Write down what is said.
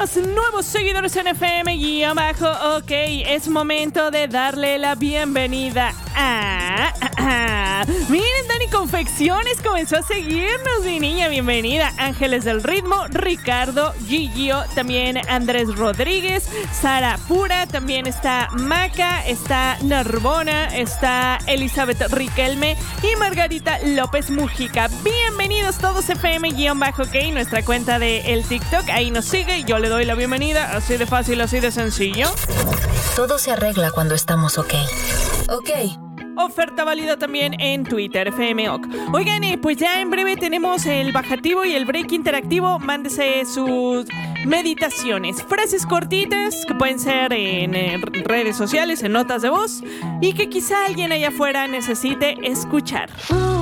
tenemos nuevos seguidores en FM-OK. Es momento de darle la bienvenida a... Miren, Dani Confecciones comenzó a seguirnos, mi niña, bienvenida. Ángeles del Ritmo, Ricardo, Gigio, también Andrés Rodríguez, Sara Pura, también está Maca, está Narbona, está Elizabeth Riquelme y Margarita López Mujica. Bienvenidos todos, FM-OK, nuestra cuenta de el TikTok, ahí nos sigue, yo le doy la bienvenida, así de fácil, así de sencillo. Todo se arregla cuando estamos OK. OK. Oferta válida también en Twitter, FM-OK. Oigan, pues ya en breve tenemos el bajativo y el break interactivo. Mándese sus meditaciones, frases cortitas que pueden ser en redes sociales, en notas de voz y que quizá alguien allá afuera necesite escuchar.